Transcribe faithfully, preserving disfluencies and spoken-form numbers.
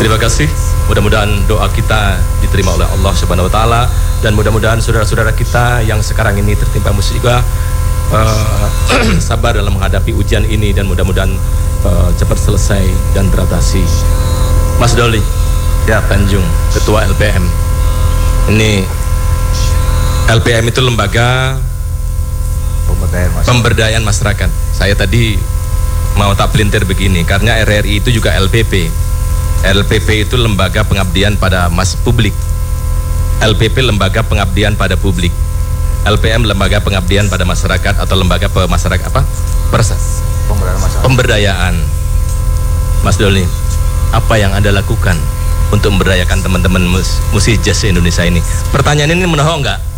Terima kasih. Mudah-mudahan doa kita diterima oleh Allah Subhanahu wa taala, dan mudah-mudahan saudara-saudara kita yang sekarang ini tertimpa musibah uh, sabar dalam menghadapi ujian ini, dan mudah-mudahan uh, cepat selesai dan teratasi. Mas Doli ya Tanjung, Ketua L P M. Ini L P M itu lembaga pemberdayaan masyarakat. pemberdayaan masyarakat. Saya tadi mau tak pelintir begini, karena R R I itu juga L P P. L P P itu lembaga pengabdian pada mas publik. L P P lembaga pengabdian pada publik. L P M lembaga pengabdian pada masyarakat atau lembaga pemasyarakat apa? Persa. Pemberdayaan masyarakat. Pemberdayaan. Mas Doli, apa yang Anda lakukan untuk memberdayakan teman-teman mus musik jazz Indonesia ini? Pertanyaan ini menohok enggak?